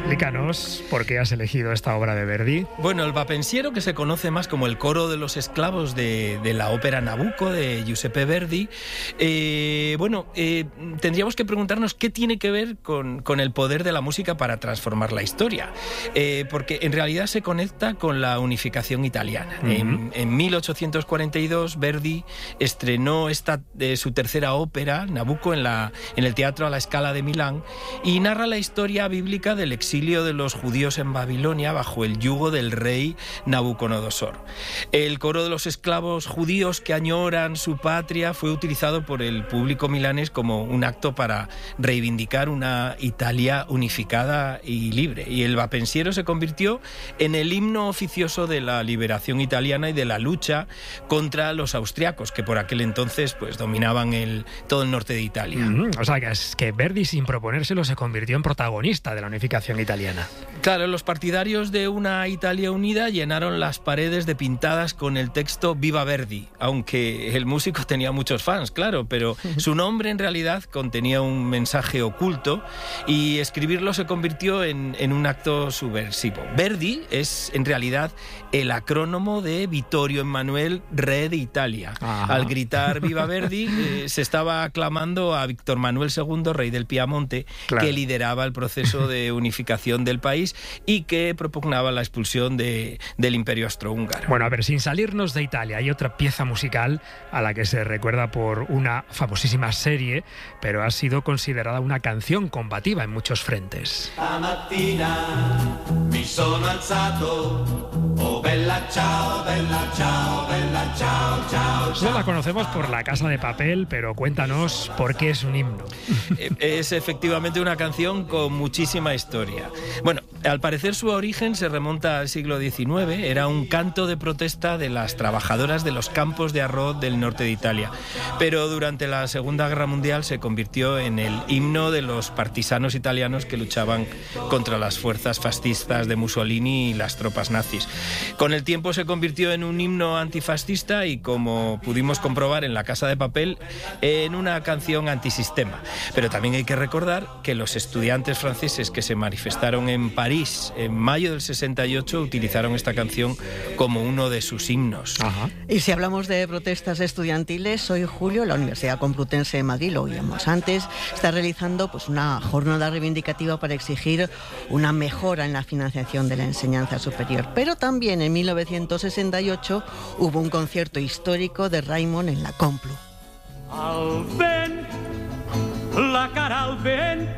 Explícanos por qué has elegido esta obra de Verdi. Bueno, el Va Pensiero, que se conoce más como el coro de los esclavos de la ópera Nabucco de Giuseppe Verdi, tendríamos que preguntarnos qué tiene que ver con el poder de la música para transformar la historia, porque en realidad se conecta con la unificación italiana. En 1842 Verdi estrenó su tercera ópera, Nabucco, en el Teatro alla Scala de Milán, y narra la historia bíblica del exilio de los judíos en Babilonia bajo el yugo del rey Nabucodonosor. El coro de los esclavos judíos que añoran su patria fue utilizado por el público milanés como un acto para reivindicar una Italia unificada y libre. Y el Va Pensiero se convirtió en el himno oficioso de la liberación italiana y de la lucha contra los austriacos, que por aquel entonces dominaban todo el norte de Italia. O sea, que es que Verdi, sin proponérselo, se convirtió en protagonista de la unificación italiana. Claro, los partidarios de una Italia unida llenaron las paredes de pintadas con el texto Viva Verdi, aunque el músico tenía muchos fans, claro, pero su nombre en realidad contenía un mensaje oculto y escribirlo se convirtió en un acto subversivo. Verdi es en realidad el acrónimo de Vittorio Emanuele, rey de Italia. Ajá. Al gritar Viva Verdi se estaba aclamando a Víctor Manuel II, rey del Piamonte, claro, que lideraba el proceso de unificación del país y que propugnaba la expulsión del Imperio Austrohúngaro. Bueno, a ver, sin salirnos de Italia, hay otra pieza musical a la que se recuerda por una famosísima serie, pero ha sido considerada una canción combativa en muchos frentes. Stamattina mi sono alzato, oh bella ciao, bella ciao, bella ciao, ciao, ciao. No la conocemos por La Casa de Papel, pero cuéntanos por qué es un himno. Es efectivamente una canción con muchísima historia. Bueno, al parecer su origen se remonta al siglo XIX. Era un canto de protesta de las trabajadoras de los campos de arroz del norte de Italia. Pero durante la Segunda Guerra Mundial se convirtió en el himno de los partisanos italianos que luchaban contra las fuerzas fascistas de Mussolini y las tropas nazis. Con el tiempo se convirtió en un himno antifascista y, como pudimos comprobar en La Casa de Papel, en una canción antisistema. Pero también hay que recordar que los estudiantes franceses que se manifestaron en París en mayo del 68 utilizaron esta canción como uno de sus himnos. Ajá. Y si hablamos de protestas estudiantiles, hoy, Julio, la Universidad Complutense de Madrid, lo oíamos antes, está realizando una jornada reivindicativa para exigir una mejora en la financiación de la enseñanza superior. Pero también en 1968 hubo un concierto histórico de Raimon en la Complu. Al vent, la cara al vent,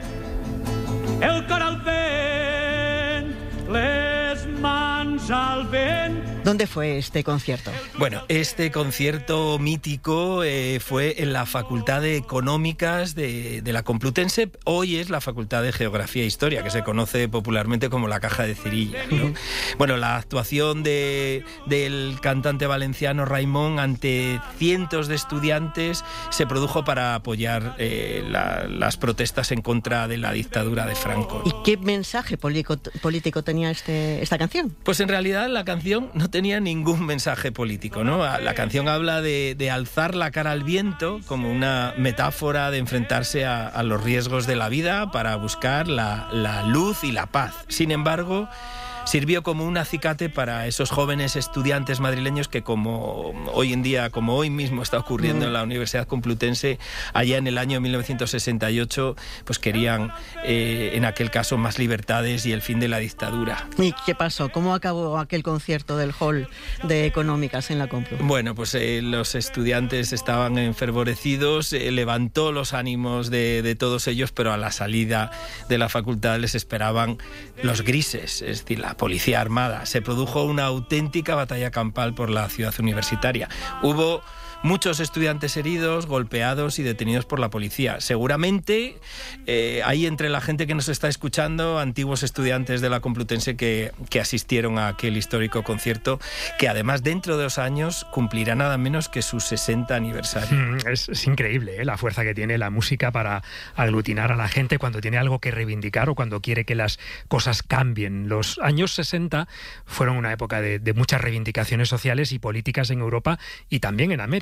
el cor al vent, les mans al vent. ¿Dónde fue este concierto? Bueno, este concierto mítico fue en la Facultad de Económicas de la Complutense. Hoy es la Facultad de Geografía e Historia, que se conoce popularmente como la Caja de Cirilla, ¿no? Bueno, la actuación del cantante valenciano Raimon ante cientos de estudiantes se produjo para apoyar las protestas en contra de la dictadura de Franco. ¿Y qué mensaje político tenía esta canción? Pues en realidad la canción no tenía ningún mensaje político, ¿no? La canción habla de alzar la cara al viento como una metáfora de enfrentarse a los riesgos de la vida para buscar la luz y la paz. Sin embargo, sirvió como un acicate para esos jóvenes estudiantes madrileños que, como hoy en día, como hoy mismo está ocurriendo en la Universidad Complutense, allá en el año 1968, pues querían, en aquel caso, más libertades y el fin de la dictadura. ¿Y qué pasó? ¿Cómo acabó aquel concierto del hall de Económicas en la Complu? Bueno, pues los estudiantes estaban enfervorecidos, levantó los ánimos de todos ellos, pero a la salida de la facultad les esperaban los grises, es decir, la policía armada. Se produjo una auténtica batalla campal por la ciudad universitaria. Hubo muchos estudiantes heridos, golpeados y detenidos por la policía. Seguramente hay entre la gente que nos está escuchando antiguos estudiantes de la Complutense que asistieron a aquel histórico concierto, que además dentro de 2 años cumplirá nada menos que su 60 aniversario. Es increíble, la fuerza que tiene la música para aglutinar a la gente cuando tiene algo que reivindicar o cuando quiere que las cosas cambien. Los años 60 fueron una época de muchas reivindicaciones sociales y políticas en Europa y también en América.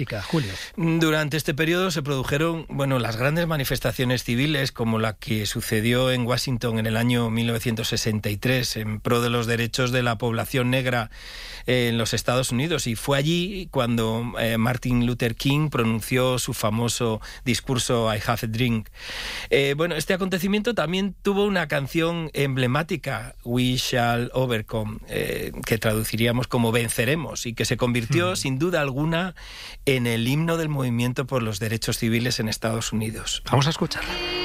política, Julio? Durante este periodo se produjeron, las grandes manifestaciones civiles, como la que sucedió en Washington en el año 1963 en pro de los derechos de la población negra en los Estados Unidos, y fue allí cuando Martin Luther King pronunció su famoso discurso I Have a Drink. Este acontecimiento también tuvo una canción emblemática, We Shall Overcome, que traduciríamos como venceremos, y que se convirtió sin duda alguna en el himno del movimiento por los derechos civiles en Estados Unidos. Vamos a escucharla.